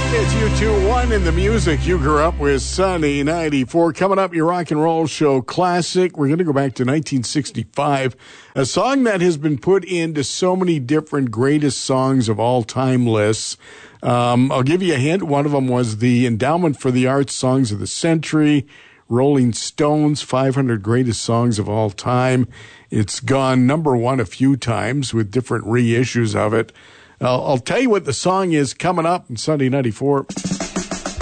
It's U2, in the music you grew up with, Sunny 94. Coming up, your rock and roll show classic. We're going to go back to 1965, a song that has been put into so many different greatest songs of all time lists. I'll give you a hint. One of them was the Endowment for the Arts Songs of the Century, Rolling Stones 500 Greatest Songs of All Time. It's gone number one a few times with different reissues of it. I'll tell you what the song is coming up in Sunday 94.